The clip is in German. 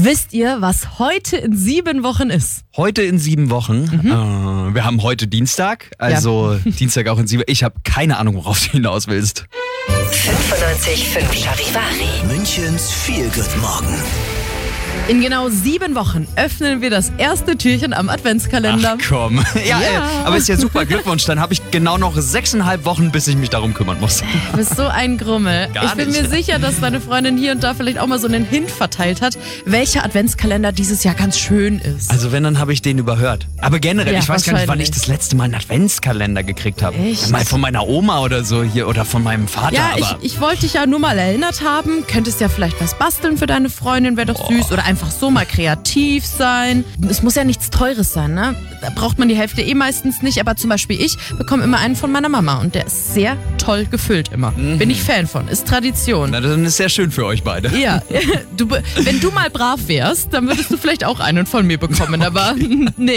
Wisst ihr, was heute in 7 Wochen ist? Heute in 7 Wochen. Wir haben heute Dienstag, also Dienstag auch in 7. Ich habe keine Ahnung, worauf du hinaus willst. 95.5 Charivari. Münchens Feel-Good-Morgen. In genau 7 Wochen öffnen wir das erste Türchen am Adventskalender. Ach komm. Ja. Aber ist ja super, Glückwunsch. Dann habe ich genau noch 6,5 Wochen, bis ich mich darum kümmern muss. Du bist so ein Grummel. Gar Ich bin nicht. mir sicher, dass deine Freundin hier und da vielleicht auch mal so einen Hint verteilt hat, welcher Adventskalender dieses Jahr ganz schön ist. Also wenn, dann habe ich den überhört. Aber generell, Ja, ich weiß gar nicht, wann wahrscheinlich. ich das letzte Mal einen Adventskalender gekriegt habe. Echt? Mal von meiner Oma oder so hier oder von meinem Vater. Ja, aber ich wollte dich ja nur mal erinnert haben. Könntest ja vielleicht was basteln für deine Freundin, wäre doch süß. Oder einfach so mal kreativ sein. Es muss ja nichts Teures sein, ne? Da braucht man die Hälfte meistens nicht. Aber zum Beispiel ich bekomme immer einen von meiner Mama. Und der ist sehr toll gefüllt immer. Bin ich Fan von. Ist Tradition. Na, dann ist sehr schön für euch beide. Ja, wenn du mal brav wärst, dann würdest du vielleicht auch einen von mir bekommen. Aber nee.